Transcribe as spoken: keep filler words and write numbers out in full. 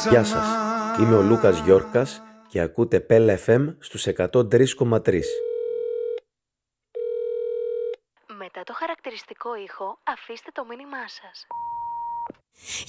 Γεια σας, είμαι ο Λούκας Γιόρκας και ακούτε Πέλα εφ εμ στους εκατόν τρία κόμμα τρία. Μετά το χαρακτηριστικό ήχο, αφήστε το μήνυμά σας.